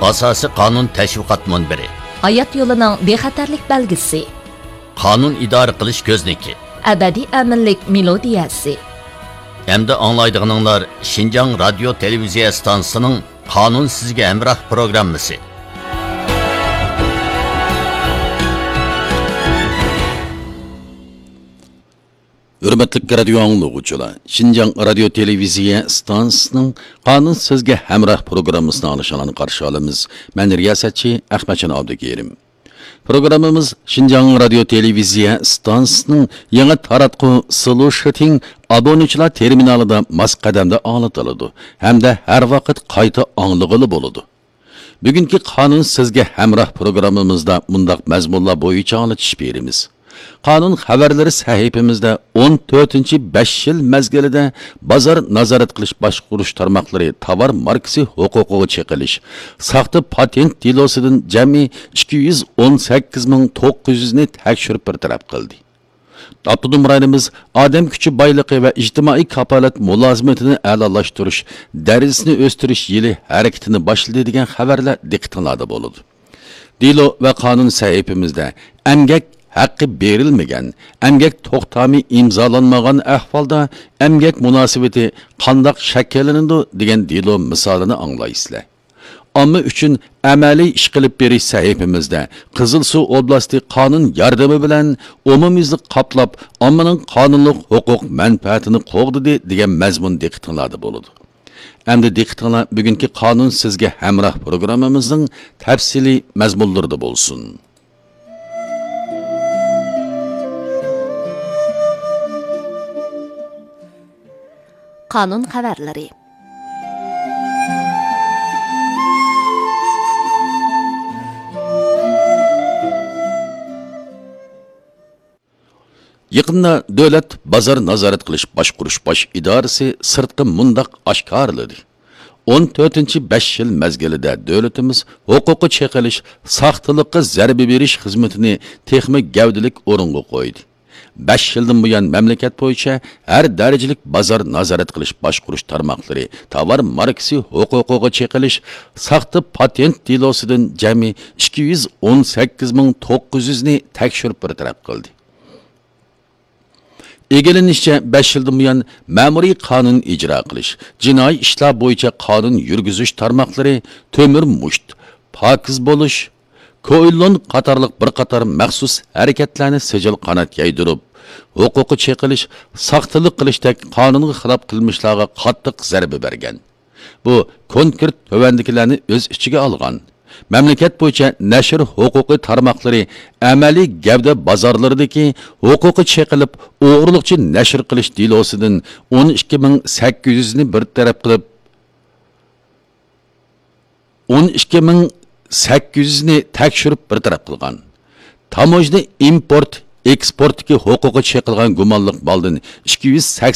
Asosiy qonun tashviqot munbiri. Hayot yo'lining bexatarlik belgisi. Qonun idora qilish ko'zniki. Abadiy aminlik melodiyasi. Endi anglaydiganinglar Şinjan radio televiziya stansiyasining Qonun sizga hamroh programmasi. Hürmetlik radio anlıqçılar, Şinjan radio televiziya stansiyasining Qonun sizga hamroh programmasini alışalarını qarşı alamiz. Men riyosatchi Ahmadjon Abdukerim. Programmamiz Şinjan radio televiziya stansiyasining yangi taratqu solution abonechilar terminalida mas qadamda anlatiladi hamda har vaqt qayta anlıqılı bo'ladi. Bugungi Qonun sizga hamroh programmamizda mundaq mazmunlar bo'yicha anglatish beramiz. Qonun xabarlari sahifamizda 14-5 yil mezgilida bozor nazorat qilish boshqurish tarmoqlari tovar markasi huquqiga cheqilish, saxta patent delosidan jami 218.900 ni tekshirib bartaraf qildi. Avtonom rayonimiz odam kuchi boyligi va ijtimoiy kafolat mulozimatini a'lolashtirish, darajasini o'stirish yili harakatini boshladi degan xabarlar diqqatingizda bo'ladi. Delo va qonun sahifamizda emgak haqqi berilmagan, emgak to'xtami imzolanmagan ahvolda emgak munosabati qandoq shakllanadi degan delo misolini anglaysizlar. Amma uchun amaliy ish qilib berish sahifamizda Qizilsuv oblasti qonun yordami bilan umumyuzlik qoplab, ommaning qonunlik huquq manfaatini qo'g'didi degan mazmun diqqatingizda bo'ladi. Endi diqqatinglar bugungi qonun sizga hamroh programmamizning tafsiliy mazmunlarida bo'lsin. Qonun xabarlari. Yaqında davlat bozor nazorat qilish boshqurish bosh idorasi sirtqi mundaq oshkorladi. 14-5 yil mezgilida davlatimiz huquqi cheqilish, saxtalikqa zarba berish xizmatini texmi gavdalik o'ringa qo'ydi. 5 yildan buyon mamlakat bo'yicha har darajalik bozor nazorat qilish boshqurish tarmoqlari tovar markasi huquqiga cheqilish, saxta patent delosidan jami 218.900 ni tekshirib bartaraf qildi. Egelenishçe 5 yıldan buyon ma'muriy qonun ijro qilish, jinoiy ishlar bo'yicha qonun yurgizish tarmoqlari to'mir musht, pokiz bo'lish, ko'ylon qatorliq bir qator maxsus harakatlarni sijil qanot yaydirib, huquqi cheqilish, saxtalik qilishdek qonunga xilof qilmishlarga qattiq zarba bergan. Bu konkret tovandikilarni o'z ichiga olgan. Memleket bo'yicha nashr huquqiy tarmoqlari amaliy gavda bozorlaridagi huquqi cheqilib, o'g'rilikchi nashr qilish delosidan 12.800 ni bir taraf qilib 12.800 ni tekshirib bir taraf qilgan. Tamojni import eksportga huquqi cheqilgan gumonliq maldan 280